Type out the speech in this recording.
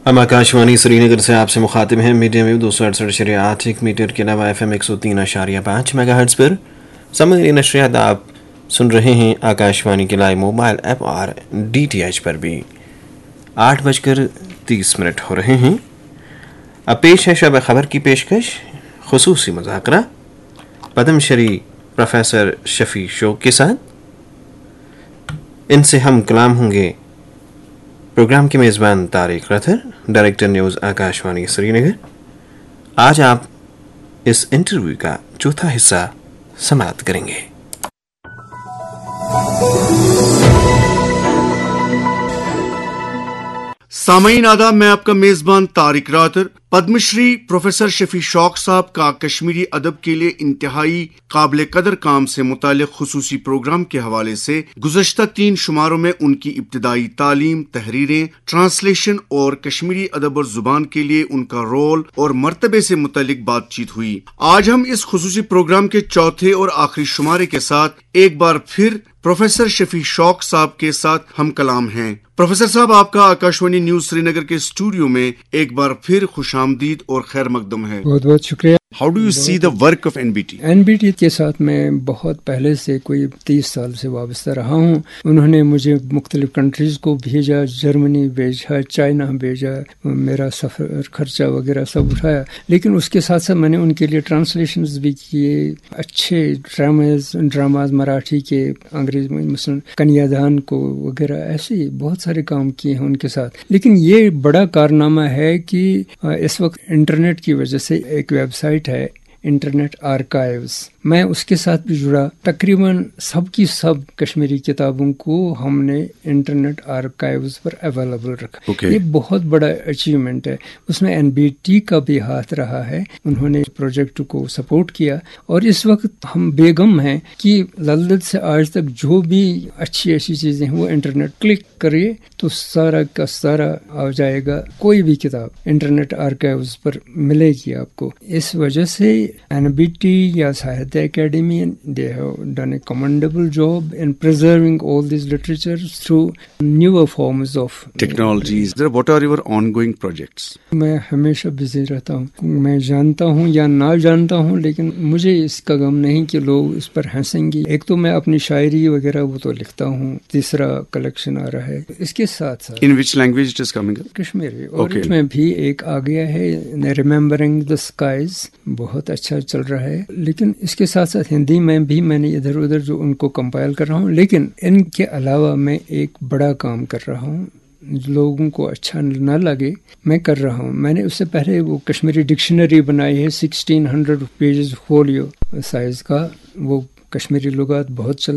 ہم آکاشوانی سری نگر سے آپ سے مخاطب ہیں. میڈیم ویو 268.8 میٹر کے علاوہ FM 103.5 میگا ہرٹز پر. سمندری نشریات آپ سن رہے ہیں آکاشوانی کے لائیو موبائل ایپ اور DTH پر بھی. 8:30 ہو رہے ہیں. اب پیش ہے شب خبر کی پیشکش. خصوصی مذاکرہ پدم شری پروفیسر شفیع شوق کے ساتھ. ان سے ہم کلام ہوں گے. پروگرام کے میزبان طارق رتھر، ڈائریکٹر نیوز آکاشوانی سری نگر. آج آپ اس انٹرویو کا چوتھا حصہ سماعت کریں گے. سامعین آداب، میں آپ کا میزبان طارق راتر. پدم شری پروفیسر شفیع شوق صاحب کا کشمیری ادب کے لیے انتہائی قابل قدر کام سے متعلق خصوصی پروگرام کے حوالے سے گزشتہ 3 شماروں میں ان کی ابتدائی تعلیم، تحریریں، ٹرانسلیشن اور کشمیری ادب اور زبان کے لیے ان کا رول اور مرتبے سے متعلق بات چیت ہوئی. آج ہم اس خصوصی پروگرام کے چوتھے اور آخری شمارے کے ساتھ ایک بار پھر پروفیسر شفیع شوق صاحب کے ساتھ ہم کلام ہیں. پروفیسر صاحب، آپ کا آکاشوانی نیوز سری نگر کے اسٹوڈیو میں ایک بار پھر خوش آمدید اور خیر مقدم ہے. بہت بہت شکریہ. How do you C the work of NBT؟ NBT کے ساتھ میں بہت پہلے سے کوئی 30 سال سے وابستہ رہا ہوں. انہوں نے مجھے مختلف کنٹریز کو بھیجا، جرمنی بھیجا، چائنا بھیجا، میرا سفر خرچہ وغیرہ سب اٹھایا. لیکن اس کے ساتھ ساتھ میں نے ان کے لیے ٹرانسلیشنز بھی کیے، اچھے ڈراماز مراٹھی کے، انگریزی میں مثلا کنیا دان کو وغیرہ، ایسے بہت سارے کام کیے ہیں ان کے ساتھ. لیکن یہ بڑا کارنامہ ہے کہ اس وقت انٹرنیٹ کی وجہ سے ایک ویب سائٹ ہے انٹرنیٹ آرکائیوز، میں اس کے ساتھ بھی جڑا. تقریباً سب کی سب کشمیری کتابوں کو ہم نے انٹرنیٹ آرکائیوز پر اویلیبل رکھا. یہ بہت بڑا اچیومنٹ ہے. اس میں NBT کا بھی ہاتھ رہا ہے، انہوں نے پروجیکٹ کو سپورٹ کیا. اور اس وقت ہم بیگم ہیں کہ للدت سے آج تک جو بھی اچھی چیزیں ہیں وہ انٹرنیٹ کلک کریے تو سارا کا سارا آ جائے گا. کوئی بھی کتاب انٹرنیٹ آرکائیوز پر ملے گی آپ کو. اس وجہ سے NBT یا Sahitya Academy, they have done a commendable job in preserving all these literatures through newer forms of technologies. What are your ongoing projects? میں ہمیشہ بزی رہتا ہوں. میں جانتا ہوں یا نہ جانتا ہوں، لیکن مجھے اس کا غم نہیں کہ لوگ اس پر ہنسیں گے. ایک تو میں اپنی شاعری وغیرہ وہ تو لکھتا ہوں، تیسرا کلیکشن آ رہا ہے. اس کے ساتھ ساتھ In which language it is coming up? Kashmiri. اور اس میں بھی ایک آ گیا ہے Remembering the Skies، بہت اچھا چل رہا ہے. لیکن اس کے ساتھ ساتھ ہندی میں بھی میں نے ادھر ادھر جو ان کو کمپائل کر رہا ہوں. لیکن ان کے علاوہ میں ایک بڑا کام کر رہا ہوں، لوگوں کو اچھا نہ لگے میں کر رہا ہوں. میں نے اس سے پہلے وہ کشمیری ڈکشنری بنائی ہے 1600 پیجز فولیو سائز کا. وہ کشمیری لغات بہت چل